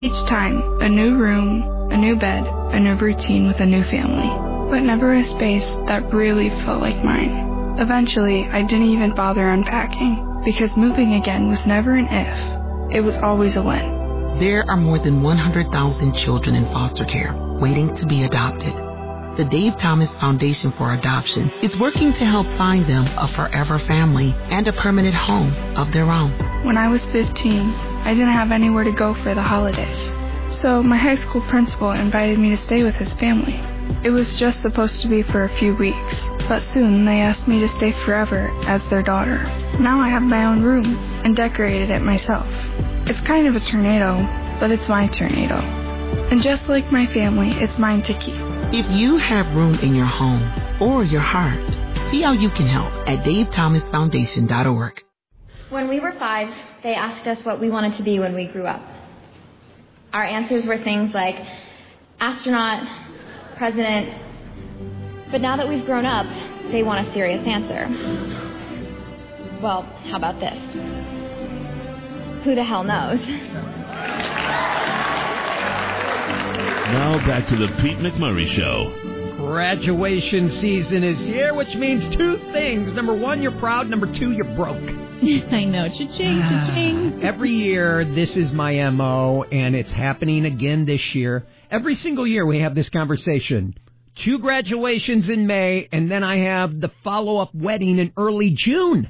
Each time, a new room, a new bed, a new routine with a new family, but never a space that really felt like mine. Eventually, I didn't even bother unpacking, because moving again was never an if, it was always a when. There are more than 100,000 children in foster care waiting to be adopted. The Dave Thomas Foundation for Adoption is working to help find them a forever family and a permanent home of their own. When I was 15, I didn't have anywhere to go for the holidays. So my high school principal invited me to stay with his family. It was just supposed to be for a few weeks, but soon they asked me to stay forever as their daughter. Now I have my own room and decorated it myself. It's kind of a tornado, but it's my tornado. And just like my family, it's mine to keep. If you have room in your home or your heart, see how you can help at DaveThomasFoundation.org. When we were 5, they asked us what we wanted to be when we grew up. Our answers were things like astronaut, president, but now that we've grown up, they want a serious answer. Well, how about this? Who the hell knows? Now back to the Pete McMurray Show. Graduation season is here, which means two things. Number one, you're proud. Number two, you're broke. I know. Cha-ching, cha-ching. Every year, this is my M.O., and it's happening again this year. Every single year, we have this conversation. 2 graduations in May, and then I have the follow-up wedding in early June.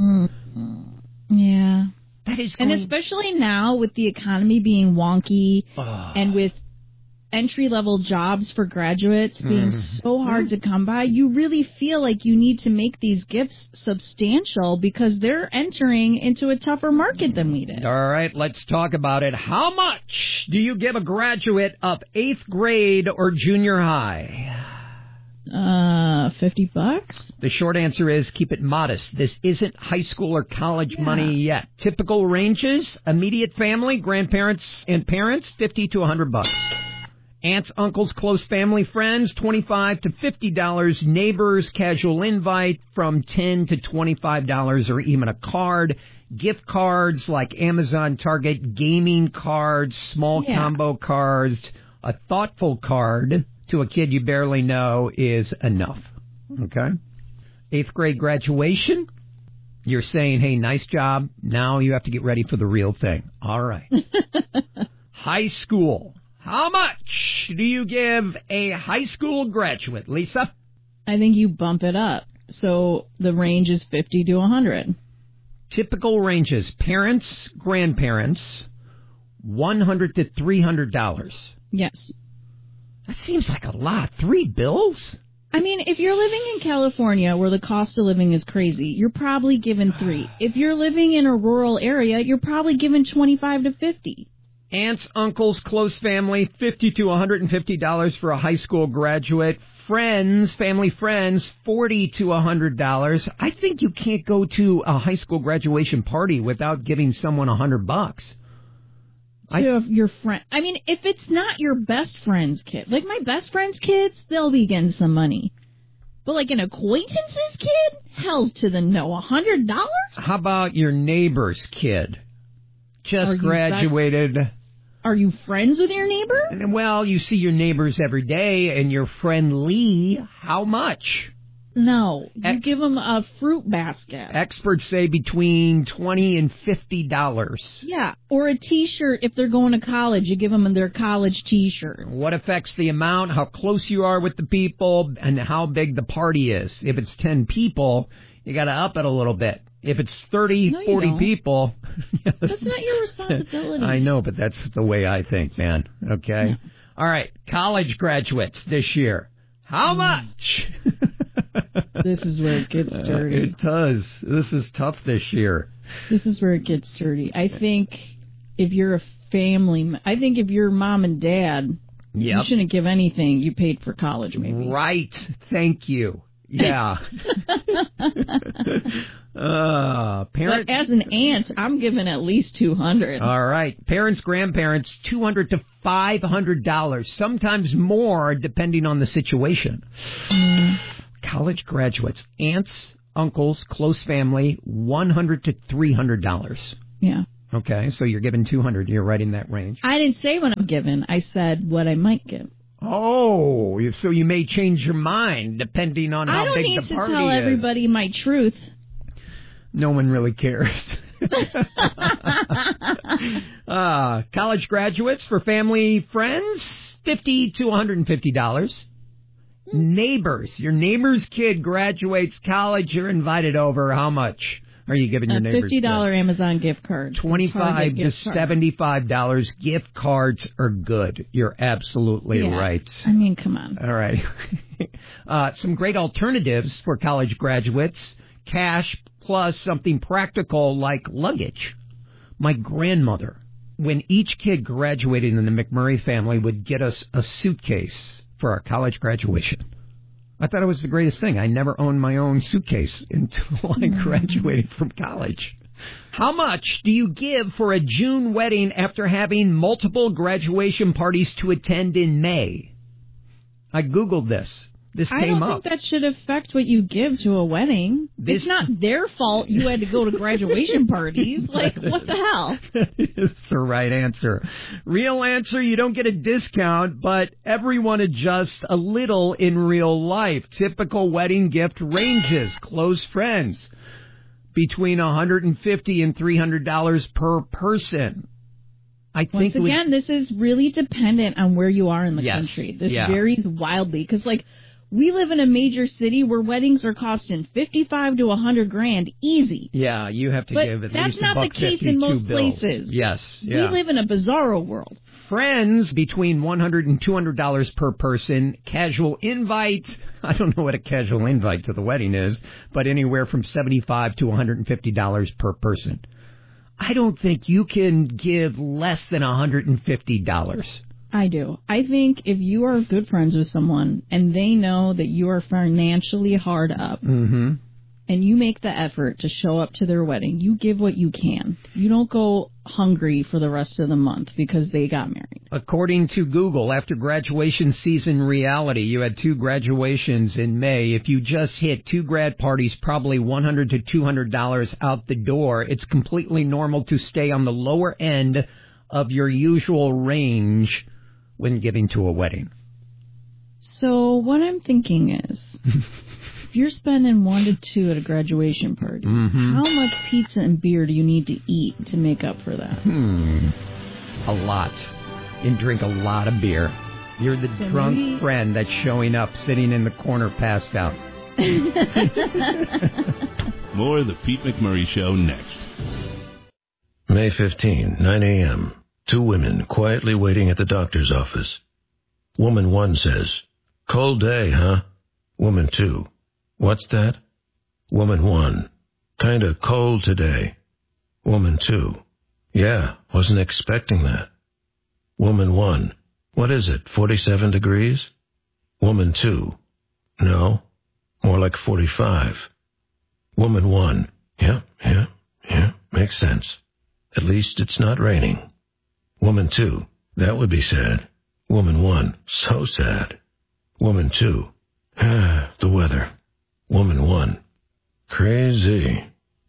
Yeah. That is And especially now with the economy being wonky and with entry-level jobs for graduates being so hard to come by, you really feel like you need to make these gifts substantial because they're entering into a tougher market than we did. All right, let's talk about it. How much do you give a graduate of 8th grade or junior high? $50? The short answer is keep it modest. This isn't high school or college money yet. Typical ranges, immediate family, grandparents and parents, $50 to $100. Aunts, uncles, close family, friends, $25 to $50. Neighbors, casual invite, from $10 to $25, or even a card. Gift cards like Amazon, Target, gaming cards, small combo cards. A thoughtful card to a kid you barely know is enough. Okay? 8th grade graduation, you're saying, hey, nice job. Now you have to get ready for the real thing. All right. High school. How much do you give a high school graduate, Lisa? I think you bump it up. So the range is 50 to 100. Typical ranges, parents, grandparents, $100 to $300. Yes. That seems like a lot. 3 bills? I mean, if you're living in California where the cost of living is crazy, you're probably given 3. If you're living in a rural area, you're probably given 25 to 50. Aunts, uncles, close family, $50 to $150 for a high school graduate. Friends, family friends, $40 to $100. I think you can't go to a high school graduation party without giving someone $100. Your friend. I mean, if it's not your best friend's kid, like my best friend's kids, they'll be getting some money. But like an acquaintance's kid, hell's to the no. $100? How about your neighbor's kid? Just graduated. Are you friends with your neighbor? Well, you see your neighbors every day, and you're friendly. How much? No, you give them a fruit basket. Experts say between $20 and $50. Yeah, or a T-shirt if they're going to college. You give them their college T-shirt. What affects the amount, how close you are with the people, and how big the party is. If it's 10 people, you got to up it a little bit. If it's 30, 40 people... That's not your responsibility. I know, but that's the way I think, man. Okay? Yeah. All right, college graduates this year. How much? This is where it gets dirty. It does. This is tough this year. This is where it gets dirty. I think if you're a family... I think if you're mom and dad, you shouldn't give anything. You paid for college, maybe. Right. Thank you. Yeah. But as an aunt, I'm giving at least $200. All right. Parents, grandparents, $200 to $500. Sometimes more, depending on the situation. College graduates, aunts, uncles, close family, $100 to $300. Yeah. Okay, so you're giving $200. You're right in that range. I didn't say what I'm giving. I said what I might give. Oh, so you may change your mind depending on how big the party is. I don't need to tell everybody my truth. No one really cares. College graduates for family friends, $50 to $150. Neighbors, your neighbor's kid graduates college, you're invited over. How much are you giving your neighbor's kid? $50 Amazon gift card. $25 to $75 gift cards are good. You're absolutely right. I mean, come on. All right. Some great alternatives for college graduates. Cash plus something practical like luggage. My grandmother, when each kid graduated in the McMurray family, would get us a suitcase for our college graduation. I thought it was the greatest thing. I never owned my own suitcase until I graduated from college. How much do you give for a June wedding after having multiple graduation parties to attend in May? I Googled this. This came up. I don't think that should affect what you give to a wedding. It's not their fault you had to go to graduation parties. Like, what the hell? It's the right answer. Real answer, you don't get a discount, but everyone adjusts a little in real life. Typical wedding gift ranges. Close friends. Between $150 and $300 per person. Once again, this is really dependent on where you are in the country. This varies wildly. Because, we live in a major city where weddings are costing $55 to $100 easy. Yeah, you have to give at least $150 that's not the case in most places. Yes, we live in a bizarro world. Friends between $100 and $200 per person. Casual invite. I don't know what a casual invite to the wedding is, but anywhere from $75 to $150 per person. I don't think you can give less than $150. I do. I think if you are good friends with someone and they know that you are financially hard up and you make the effort to show up to their wedding, you give what you can. You don't go hungry for the rest of the month because they got married. According to Google, after graduation season reality, you had 2 graduations in May. If you just hit 2 grad parties, probably $100 to $200 out the door. It's completely normal to stay on the lower end of your usual range when giving to a wedding. So what I'm thinking is, if you're spending $1 to $2 at a graduation party, how much pizza and beer do you need to eat to make up for that? A lot. And drink a lot of beer. You're the drunk friend that's showing up, sitting in the corner, passed out. More of the Pete McMurray Show next. May 15, 9 a.m. 2 women quietly waiting at the doctor's office. Woman 1 says, "Cold day, huh?" Woman 2, "What's that?" Woman 1, "Kinda cold today." Woman 2, "Yeah, wasn't expecting that." Woman 1, "What is it, 47 degrees?" Woman 2, "No, more like 45. Woman 1, yeah, makes sense. At least it's not raining." Woman 2, "That would be sad." Woman 1, "So sad." Woman 2, "The weather." Woman 1, "Crazy."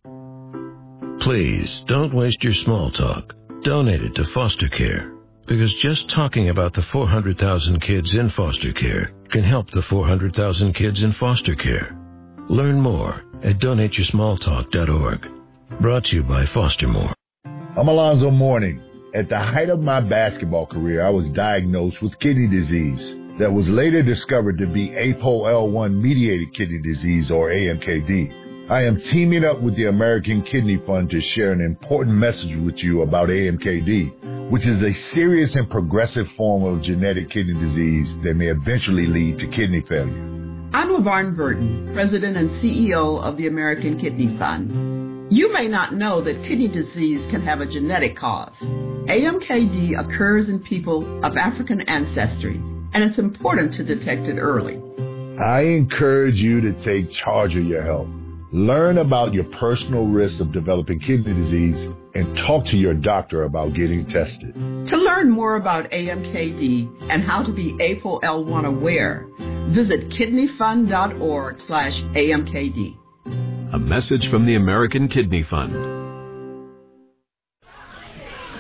Please, don't waste your small talk. Donate it to foster care. Because just talking about the 400,000 kids in foster care can help the 400,000 kids in foster care. Learn more at donateyoursmalltalk.org. Brought to you by Fostermore. I'm Alonzo Mourning. At the height of my basketball career, I was diagnosed with kidney disease that was later discovered to be APOL1-mediated kidney disease, or AMKD. I am teaming up with the American Kidney Fund to share an important message with you about AMKD, which is a serious and progressive form of genetic kidney disease that may eventually lead to kidney failure. I'm LaVarn Burton, President and CEO of the American Kidney Fund. You may not know that kidney disease can have a genetic cause. AMKD occurs in people of African ancestry, and it's important to detect it early. I encourage you to take charge of your health. Learn about your personal risk of developing kidney disease and talk to your doctor about getting tested. To learn more about AMKD and how to be APOL1 aware, visit kidneyfund.org/AMKD. A message from the American Kidney Fund.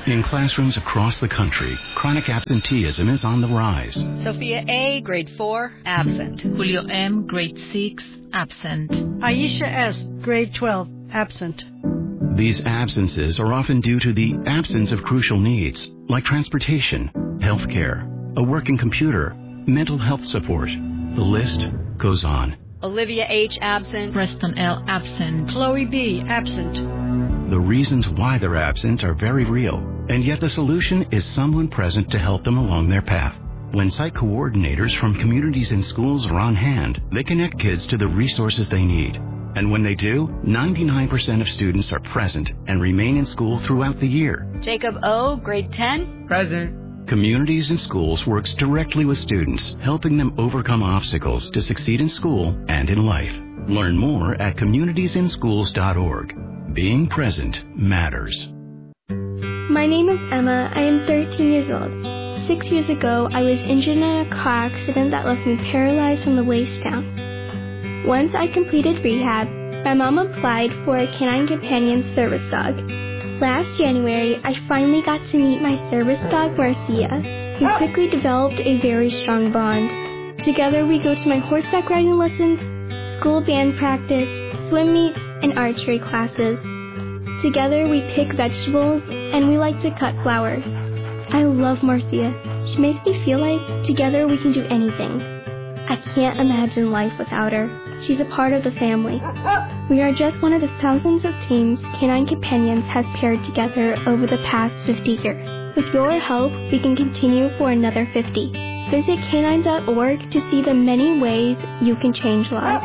In classrooms across the country, chronic absenteeism is on the rise. Sophia A., grade 4, absent. Julio M., grade 6, absent. Aisha S., grade 12, absent. These absences are often due to the absence of crucial needs, like transportation, health care, a working computer, mental health support. The list goes on. Olivia H., absent. Preston L., absent. Chloe B., absent. The reasons why they're absent are very real, and yet the solution is someone present to help them along their path. When site coordinators from communities and schools are on hand, they connect kids to the resources they need. And when they do, 99% of students are present and remain in school throughout the year. Jacob O., grade 10, present. Communities and Schools works directly with students, helping them overcome obstacles to succeed in school and in life. Learn more at communitiesandschools.org. Being present matters. My name is Emma. I am 13 years old. 6 years ago, I was injured in a car accident that left me paralyzed from the waist down. Once I completed rehab, my mom applied for a canine companion service dog. Last January, I finally got to meet my service dog, Marcia. We quickly developed a very strong bond. Together, we go to my horseback riding lessons, school band practice, swim meets, and archery classes. Together, we pick vegetables, and we like to cut flowers. I love Marcia. She makes me feel like together we can do anything. I can't imagine life without her. She's a part of the family. We are just one of the thousands of teams Canine Companions has paired together over the past 50 years. With your help, we can continue for another 50. Visit canine.org to see the many ways you can change lives.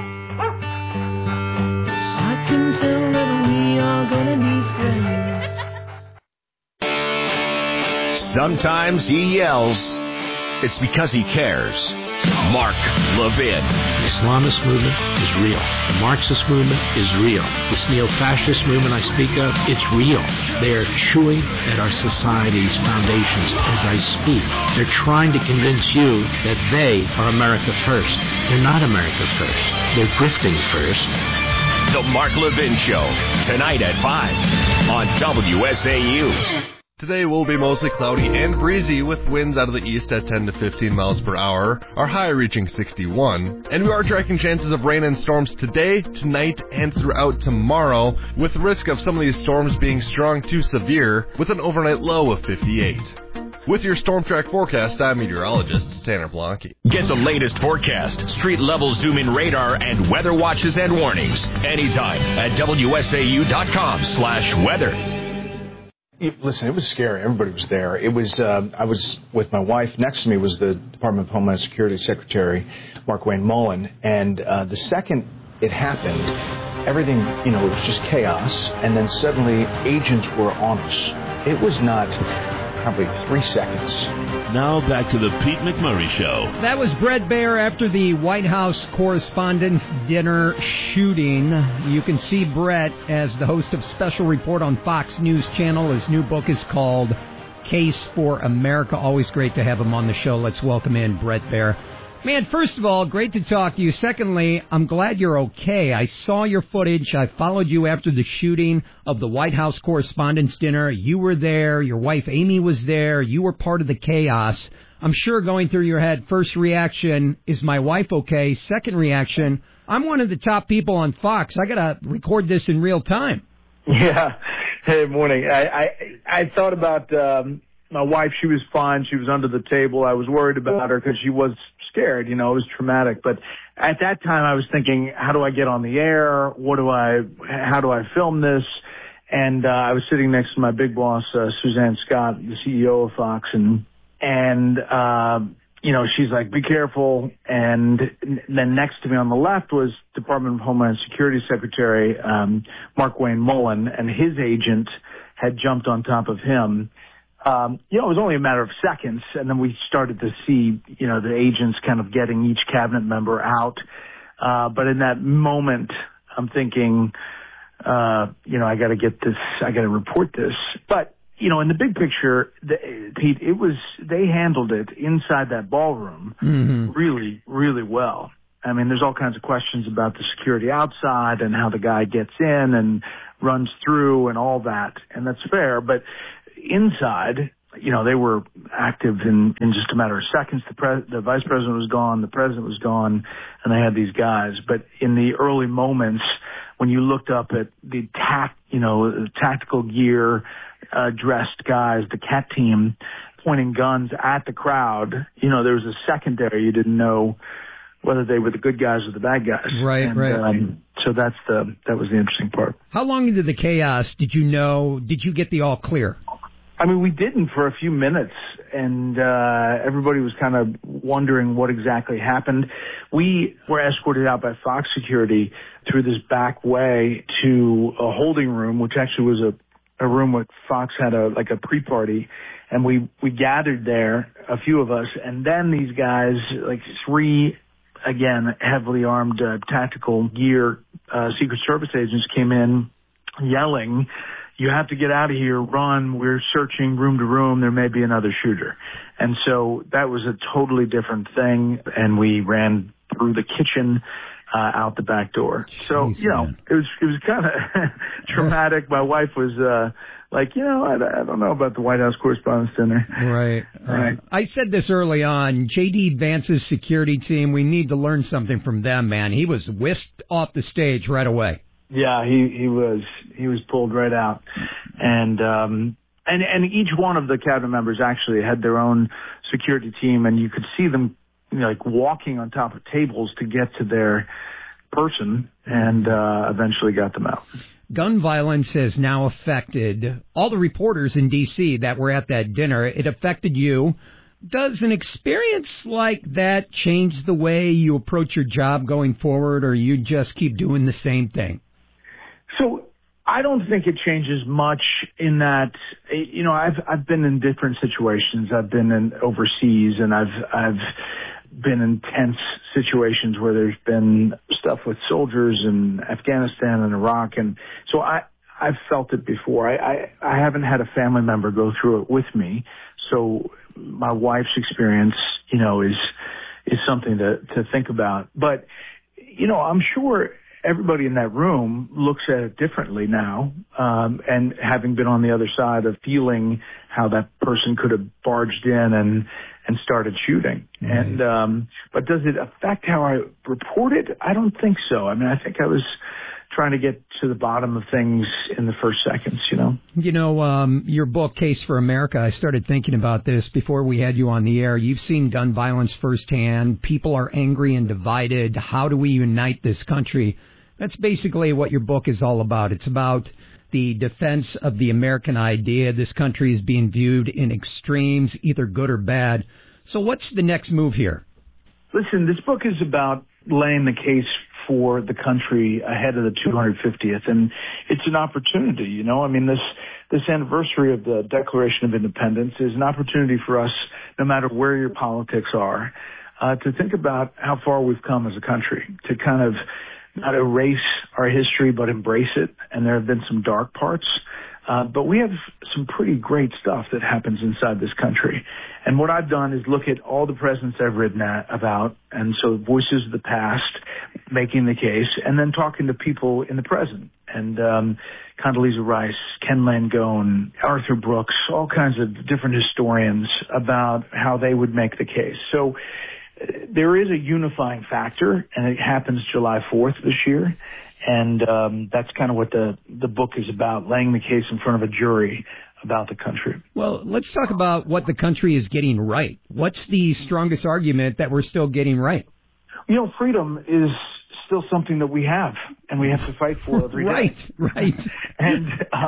I can tell that we are gonna be friends. Sometimes he yells. It's because he cares. Mark Levin. The Islamist movement is real. The Marxist movement is real. This neo-fascist movement I speak of, it's real. They are chewing at our society's foundations as I speak. They're trying to convince you that they are America first. They're not America first. They're drifting first. The Mark Levin Show, tonight at 5 on WSAU. Today will be mostly cloudy and breezy with winds out of the east at 10 to 15 miles per hour, our high reaching 61. And we are tracking chances of rain and storms today, tonight, and throughout tomorrow, with the risk of some of these storms being strong to severe, with an overnight low of 58. With your Storm Track forecast, I'm meteorologist Tanner Blanke. Get the latest forecast, street-level zoom-in radar, and weather watches and warnings anytime at WSAU.com/weather. Listen, it was scary. Everybody was there. It was. I was with my wife. Next to me was the Department of Homeland Security Secretary, Markwayne Mullin. And the second it happened, everything, it was just chaos. And then suddenly, agents were on us. It was not probably 3 seconds. Now back to the Pete McMurray Show. That was Brett Baer after the White House Correspondents' Dinner shooting. You can see Brett as the host of Special Report on Fox News Channel. His new book is called Case for America. Always great to have him on the show. Let's welcome in Brett Baer. Man, first of all, great to talk to you. Secondly, I'm glad you're okay. I saw your footage. I followed you after the shooting of the White House Correspondents' Dinner. You were there. Your wife, Amy, was there. You were part of the chaos. I'm sure going through your head, first reaction, is my wife okay? Second reaction, I'm one of the top people on Fox. I got to record this in real time. Yeah. Hey, morning. I thought about my wife. She was fine. She was under the table. I was worried about her because she was scared. It was traumatic. But at that time, I was thinking, how do I get on the air? How do I film this? And I was sitting next to my big boss, Suzanne Scott, the CEO of Fox, and she's like, be careful. And then next to me on the left was Department of Homeland Security Secretary Markwayne Mullin, and his agent had jumped on top of him. It was only a matter of seconds, and then we started to see, the agents kind of getting each cabinet member out. But in that moment, I'm thinking, I got to get this, I got to report this. But, in the big picture, Pete, they handled it inside that ballroom really, really well. I mean, there's all kinds of questions about the security outside and how the guy gets in and runs through and all that, and that's fair. But inside, they were active in just a matter of seconds. The vice president was gone, the president was gone, and they had these guys. But in the early moments, when you looked up at the tactical gear, dressed guys, the CAT team, pointing guns at the crowd, there was a second there. You didn't know whether they were the good guys or the bad guys. Right. So that was the interesting part. How long into the chaos did you get the all clear? I mean, we didn't for a few minutes, and everybody was kind of wondering what exactly happened. We were escorted out by Fox security through this back way to a holding room, which actually was a room where Fox had a pre-party, and we gathered there, a few of us, and then these guys, like 3, again, heavily armed tactical gear Secret Service agents came in yelling, "You have to get out of here, run, we're searching room to room, there may be another shooter." And so that was a totally different thing, and we ran through the kitchen out the back door. So, Jeez, it was kind of traumatic. My wife was I don't know about the White House Correspondents' Dinner. Right. I said this early on. J.D. Vance's security team, we need to learn something from them, man. He was whisked off the stage right away. Yeah, he was pulled right out. And each one of the cabinet members actually had their own security team, and you could see them walking on top of tables to get to their person, and eventually got them out. Gun violence has now affected all the reporters in D.C. that were at that dinner. It affected you. Does an experience like that change the way you approach your job going forward, or you just keep doing the same thing? So I don't think it changes much in that, I've been in different situations. I've been overseas, and I've been in tense situations where there's been stuff with soldiers in Afghanistan and Iraq. And so I've felt it before. I haven't had a family member go through it with me. So my wife's experience, is something to think about. But, I'm sure everybody in that room looks at it differently now, and having been on the other side of feeling how that person could have barged in and started shooting. Mm-hmm. And but does it affect how I report it? I don't think so. I mean, I think I was trying to get to the bottom of things in the first seconds, Your book, Case for America, I started thinking about this before we had you on the air. You've seen gun violence firsthand. People are angry and divided. How do we unite this country? That's basically what your book is all about. It's about the defense of the American idea. This country is being viewed in extremes, either good or bad. So what's the next move here? Listen, this book is about laying the case for the country ahead of the 250th, and it's an opportunity, I mean, this anniversary of the Declaration of Independence is an opportunity for us, no matter where your politics are, to think about how far we've come as a country, to kind of not erase our history, but embrace it. And there have been some dark parts, but we have some pretty great stuff that happens inside this country. And what I've done is look at all the presidents I've written about, and so voices of the past, making the case, and then talking to people in the present. And Condoleezza Rice, Ken Langone, Arthur Brooks, all kinds of different historians about how they would make the case. So there is a unifying factor, and it happens July 4th this year. And that's kind of what the book is about, laying the case in front of a jury about the country. Well, let's talk about what the country is getting right. What's the strongest argument that we're still getting right? Freedom is still something that we have, and we have to fight for every day. Right. And,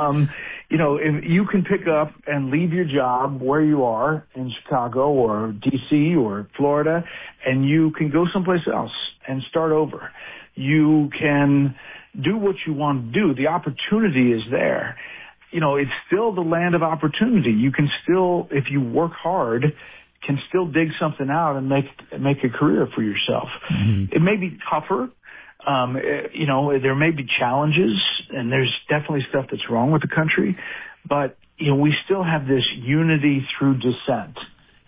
if you can pick up and leave your job where you are in Chicago or D.C. or Florida, and you can go someplace else and start over. You can do what you want to do. The opportunity is there. It's still the land of opportunity. You can still, if you work hard, can still dig something out and make a career for yourself. Mm-hmm. It may be tougher. There may be challenges, and there's definitely stuff that's wrong with the country, but, we still have this unity through dissent.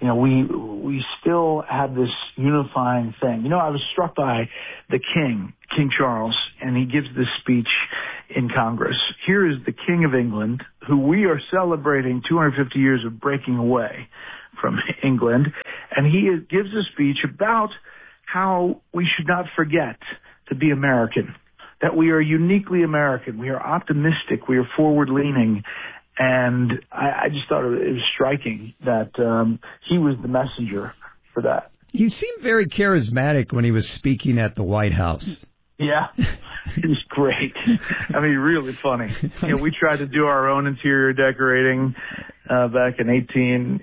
We still have this unifying thing. I was struck by the King Charles, and he gives this speech in Congress. Here is the King of England, who we are celebrating 250 years of breaking away from England, and he gives a speech about how we should not forget to be American, that we are uniquely American, we are optimistic, we are forward-leaning, and I just thought it was striking that he was the messenger for that. He seemed very charismatic when he was speaking at the White House. Yeah, it was great. I mean, really funny. We tried to do our own interior decorating back in 18.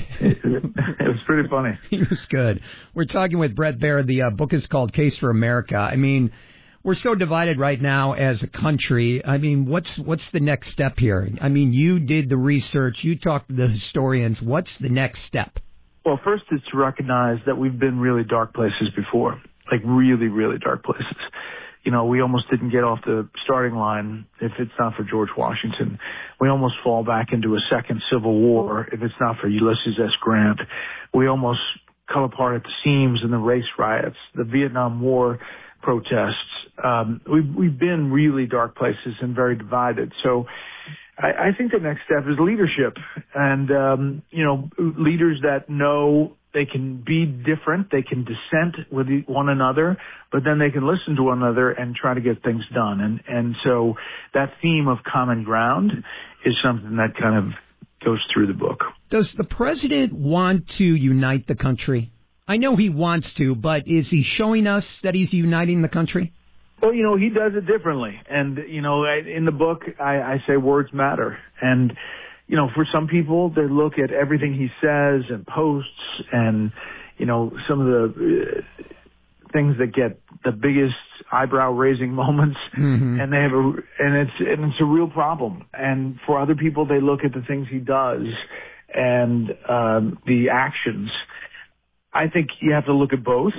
It was pretty funny. He was good. We're talking with Bret Baier. The book is called Case for America. I mean, we're so divided right now as a country. I mean, what's the next step here? I mean, you did the research. You talked to the historians. What's the next step? Well, first is to recognize that we've been really dark places before. Like really, really dark places. We almost didn't get off the starting line if it's not for George Washington. We almost fall back into a second Civil War if it's not for Ulysses S. Grant. We almost cut apart at the seams in the race riots, the Vietnam War protests. We've been really dark places and very divided. So I think the next step is leadership and, leaders that know they can be different, they can dissent with one another, but then they can listen to one another and try to get things done. And so that theme of common ground is something that kind of goes through the book. Does the president want to unite the country? I know he wants to, but is he showing us that he's uniting the country? Well, he does it differently. And, in the book, I say words matter. And, for some people, they look at everything he says and posts and, some of the things that get the biggest eyebrow-raising moments, and they have it's a real problem. And for other people, they look at the things he does and the actions. I think you have to look at both.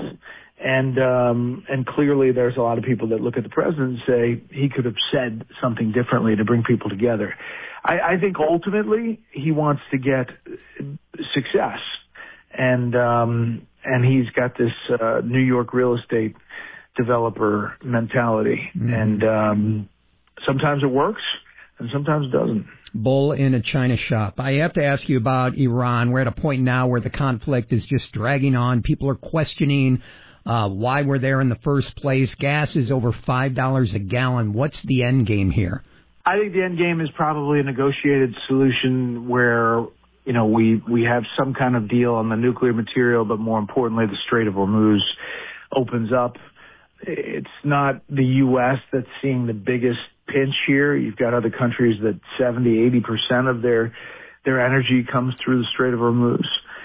And clearly there's a lot of people that look at the president and say he could have said something differently to bring people together. I think ultimately he wants to get success. And he's got this New York real estate developer mentality. And sometimes it works and sometimes it doesn't. Bull in a china shop. I have to ask you about Iran. We're at a point now where the conflict is just dragging on. People are questioning why we're there in the first place. Gas is over $5 a gallon. What's the end game here? I think the end game is probably a negotiated solution where, we have some kind of deal on the nuclear material, but more importantly, the Strait of Hormuz opens up. It's not the U.S. that's seeing the biggest pinch here. You've got other countries that 70-80% of their energy comes through the Strait of Hormuz.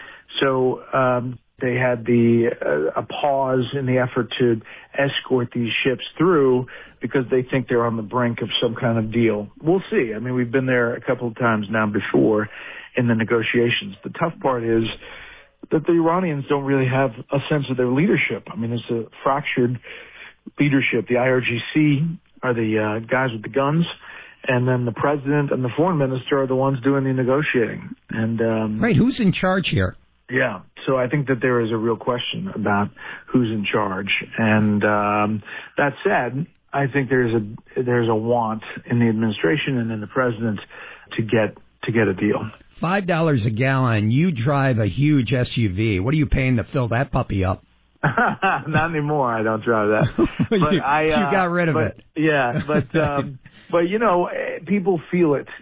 So they had a pause in the effort to escort these ships through because they think they're on the brink of some kind of deal. We'll see. I mean, we've been there a couple of times now before in the negotiations. The tough part is that the Iranians don't really have a sense of their leadership. I mean, it's a fractured leadership. The IRGC are the guys with the guns, and then the president and the foreign minister are the ones doing the negotiating. And right, who's in charge here? Yeah, so I think that there is a real question about who's in charge. And that said, I think there's a want in the administration and in the president to get a deal. $5 a gallon. You drive a huge SUV. What are you paying to fill that puppy up? Not anymore. I don't drive that. But you got rid of it. Yeah, but people feel it,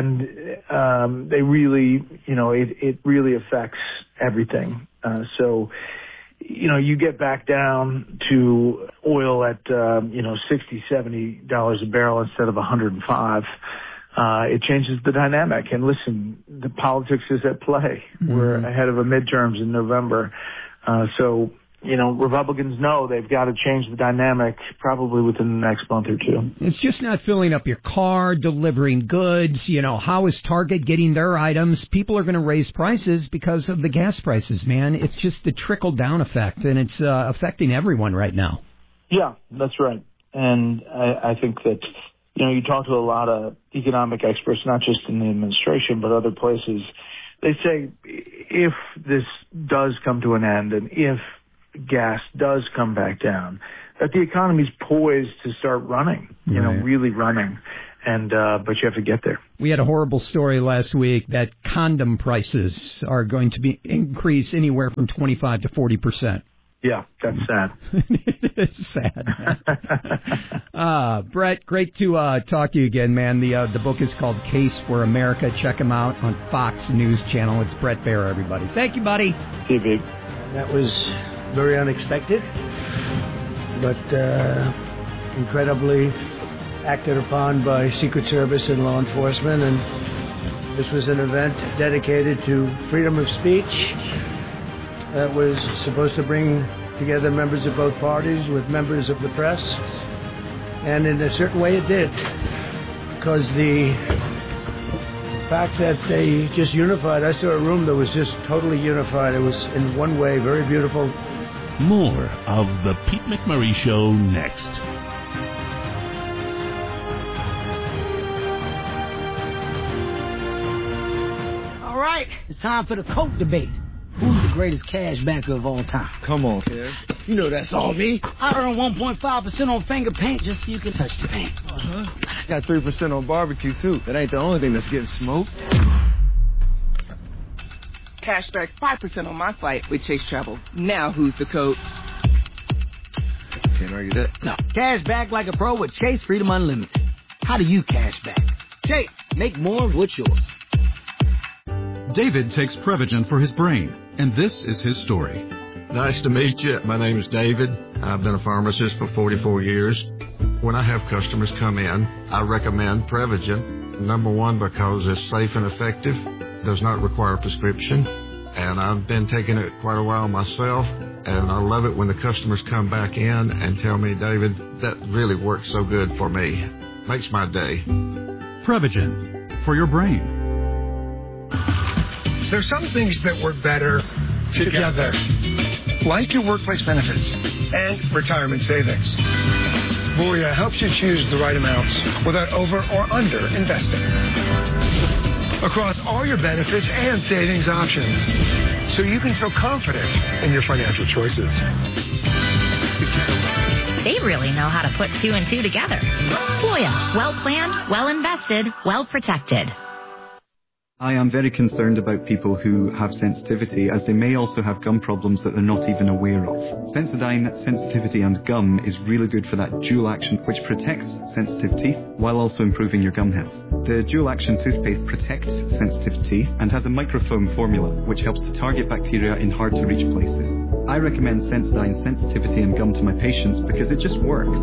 and they really, it really affects everything. So, you get back down to oil at $60-$70 a barrel instead of $105. It changes the dynamic. And listen, the politics is at play. We're ahead of the midterms in November. So, Republicans know they've got to change the dynamic probably within the next month or two. It's just not filling up your car, delivering goods. How is Target getting their items? People are going to raise prices because of the gas prices, man. It's just the trickle-down effect, and it's affecting everyone right now. Yeah, that's right. And I think that, you talk to a lot of economic experts, not just in the administration, but other places. They say if this does come to an end and if gas does come back down, that the economy's poised to start running, really running. And but you have to get there. We had a horrible story last week that condom prices are going to be increased anywhere from 25 to 40%. Yeah, that's sad. It is sad, man. Brett, great to talk to you again, man. The book is called Case for America. Check him out on Fox News Channel. It's Brett Baer, everybody. Thank you, buddy. He did. That was very unexpected, but incredibly acted upon by Secret Service and law enforcement. And this was an event dedicated to freedom of speech that was supposed to bring together members of both parties with members of the press. And in a certain way it did, because the fact that they just unified, I saw a room that was just totally unified. It was in one way very beautiful. More of the Pete McMurray Show next. All right, it's time for the Coke debate. Who's the greatest cash backer of all time? Come on, Kev. You know that's all me. I earn 1.5% on finger paint just so you can touch the paint. Uh-huh. Got 3% on barbecue, too. That ain't the only thing that's getting smoked. Cashback 5% on my flight with Chase Travel. Now who's the code? Can't argue that. No. Cash back like a pro with Chase Freedom Unlimited. How do you cash back? Chase, make more. What's yours? David takes Prevagen for his brain, and this is his story. Nice to meet you. My name is David. I've been a pharmacist for 44 years. When I have customers come in, I recommend Prevagen. Number one, because it's safe and effective, does not require a prescription, and I've been taking it quite a while myself, and I love it when the customers come back in and tell me, David, that really works so good for me. Makes my day. Prevagen, for your brain. There's some things that work better together, like your workplace benefits and retirement savings. Voya helps you choose the right amounts without over or under investing across all your benefits and savings options, so you can feel confident in your financial choices. They really know how to put 2 and 2 together. Voya, well planned, well invested, well protected. I am very concerned about people who have sensitivity, as they may also have gum problems that they're not even aware of. Sensodyne Sensitivity and Gum is really good for that dual action, which protects sensitivity while also improving your gum health. The dual action toothpaste protects sensitivity and has a microfoam formula, which helps to target bacteria in hard to reach places. I recommend Sensodyne Sensitivity and Gum to my patients because it just works.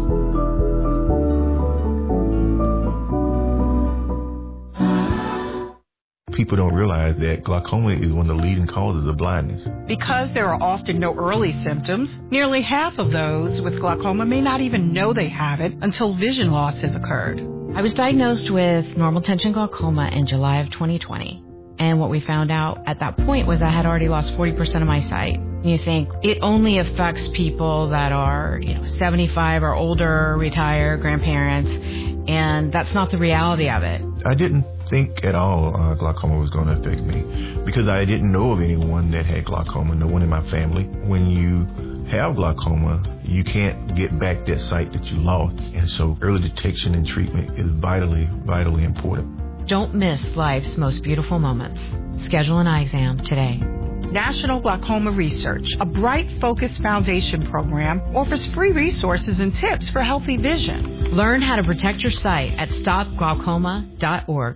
People don't realize that glaucoma is one of the leading causes of blindness. Because there are often no early symptoms, nearly half of those with glaucoma may not even know they have it until vision loss has occurred. I was diagnosed with normal tension glaucoma in July of 2020. And what we found out at that point was I had already lost 40% of my sight. You think it only affects people that are, 75 or older, retired, grandparents, and that's not the reality of it. I didn't think at all glaucoma was going to affect me because I didn't know of anyone that had glaucoma, no one in my family. When you have glaucoma, you can't get back that sight that you lost. And so early detection and treatment is vitally, vitally important. Don't miss life's most beautiful moments. Schedule an eye exam today. National Glaucoma Research, a Bright Focus Foundation program, offers free resources and tips for healthy vision. Learn how to protect your sight at stopglaucoma.org.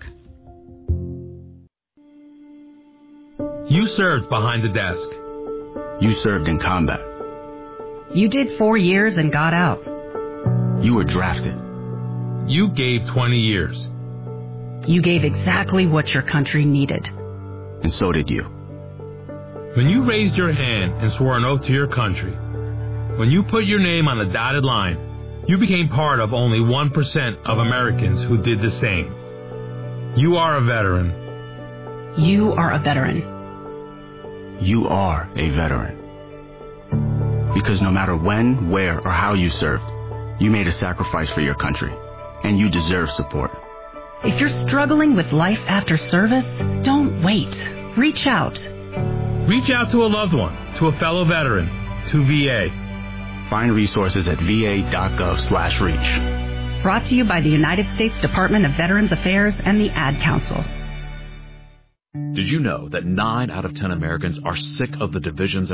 You served behind the desk. You served in combat. You did 4 years and got out. You were drafted. You gave 20 years. You gave exactly what your country needed. And so did you. When you raised your hand and swore an oath to your country, when you put your name on the dotted line, you became part of only 1% of Americans who did the same. You are a veteran. You are a veteran. You are a veteran. Because no matter when, where, or how you served, you made a sacrifice for your country, and you deserve support. If you're struggling with life after service, don't wait. Reach out. Reach out to a loved one, to a fellow veteran, to VA. Find resources at va.gov/reach. Brought to you by the United States Department of Veterans Affairs and the Ad Council. Did you know that 9 out of 10 Americans are sick of the divisions